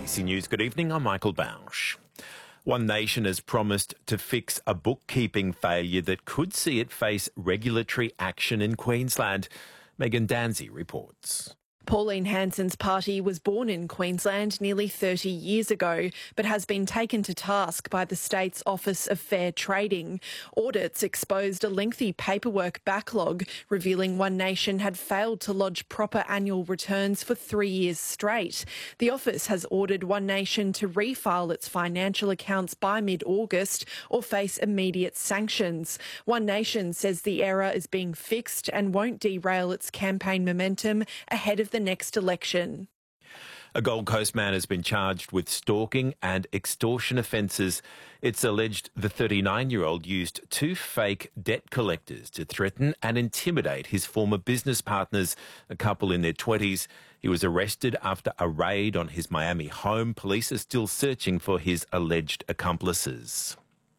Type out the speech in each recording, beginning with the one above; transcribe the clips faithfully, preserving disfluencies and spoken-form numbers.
A B C News, good evening. I'm Michael Bausch. One Nation has promised to fix a bookkeeping failure that could see it face regulatory action in Queensland. Megan Danzy reports. Pauline Hanson's party was born in Queensland nearly thirty years ago, but has been taken to task by the state's Office of Fair Trading. Audits exposed a lengthy paperwork backlog, revealing One Nation had failed to lodge proper annual returns for three years straight. The office has ordered One Nation to refile its financial accounts by mid-August or face immediate sanctions. One Nation says the error is being fixed and won't derail its campaign momentum ahead of the next election. A Gold Coast man has been charged with stalking and extortion offences. It's alleged the thirty-nine-year-old used two fake debt collectors to threaten and intimidate his former business partners, a couple in their twenties. He was arrested after a raid on his Miami home. Police are still searching for his alleged accomplices.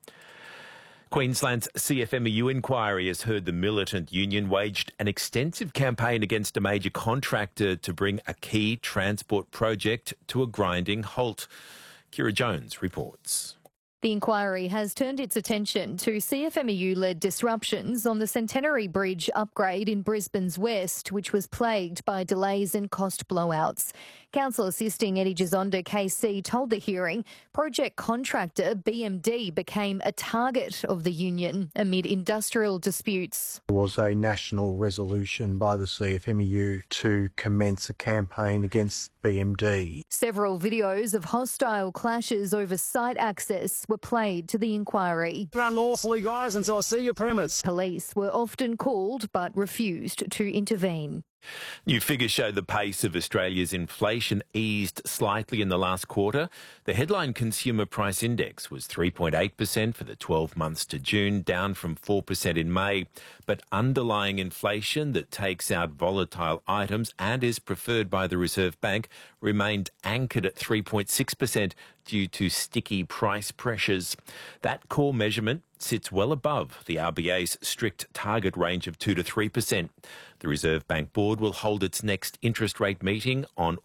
Queensland's C F M E U inquiry has heard the militant union waged an extensive campaign against a major contractor to bring a key transport project to a grinding halt. Kira Jones reports. The inquiry has turned its attention to C F M E U-led disruptions on the Centenary Bridge upgrade in Brisbane's west, which was plagued by delays and cost blowouts. Council assisting Eddie Gisonda K C told the hearing project contractor B M D became a target of the union amid industrial disputes. There was a national resolution by the C F M E U to commence a campaign against B M D. Several videos of hostile clashes over site access were played to the inquiry. Run lawfully, guys, until I see your premise. Police were often called but refused to intervene. New figures show the pace of Australia's inflation eased slightly in the last quarter. The headline consumer price index was three point eight percent for the twelve months to June, down from four percent in May. But underlying inflation that takes out volatile items and is preferred by the Reserve Bank remained anchored at three point six percent due to sticky price pressures. That core measurement sits well above the R B A's strict target range of two to three percent. The Reserve Bank Board will hold its next interest rate meeting on